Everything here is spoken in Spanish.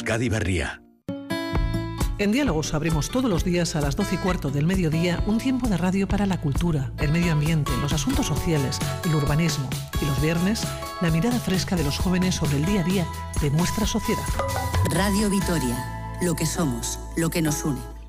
Euskadi Berria. En Diálogos abrimos todos los días a las 12:15 del mediodía un tiempo de radio para la cultura, el medio ambiente, los asuntos sociales, el urbanismo. Y los viernes, la mirada fresca de los jóvenes sobre el día a día de nuestra sociedad. Radio Vitoria, lo que somos, lo que nos une.